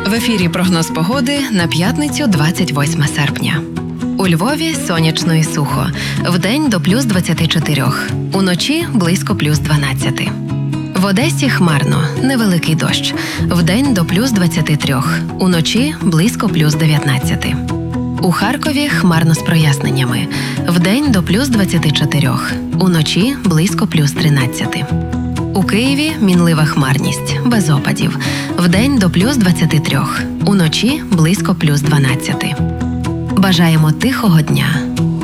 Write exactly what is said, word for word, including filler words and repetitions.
В ефірі прогноз погоди на п'ятницю двадцять восьме серпня. У Львові сонячно і сухо. Вдень до плюс двадцяти чотирьох. Уночі близько плюс дванадцяти. В Одесі хмарно, невеликий дощ. Вдень до плюс двадцяти трьох. Уночі близько плюс дев'ятнадцяти. У Харкові хмарно з проясненнями. Вдень до плюс двадцяти чотирьох. Уночі близько плюс тринадцяти. У Києві мінлива хмарність, без опадів. Вдень до плюс двадцяти трьох. Уночі близько плюс дванадцяти. Бажаємо тихого дня.